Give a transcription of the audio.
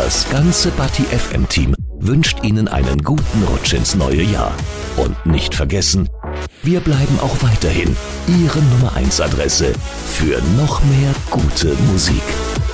Das ganze Bati FM Team wünscht Ihnen einen guten Rutsch ins neue Jahr. Und nicht vergessen, wir bleiben auch weiterhin Ihre Nummer 1 Adresse für noch mehr gute Musik.